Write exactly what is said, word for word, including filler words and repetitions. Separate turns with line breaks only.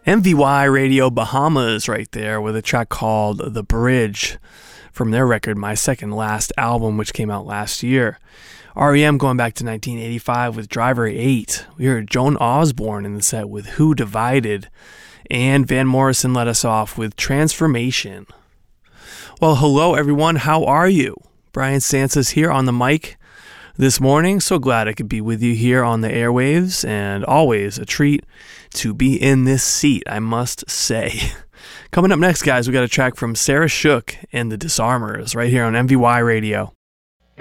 M V Y Radio Bahamas right there with a track called The Bridge from their record My Second Last album, which came out last year. R E M going back to nineteen eighty-five with Driver eight. We heard Joan Osborne in the set with Who Divided, and Van Morrison let us off with Transformation. Well, hello everyone, how are you? Brian Sansas here on the mic this morning. So glad I could be with you here on the airwaves, and always a treat to be in this seat, I must say. Coming up next, guys, we got a track from Sarah Shook and the Disarmers right here on M V Y Radio.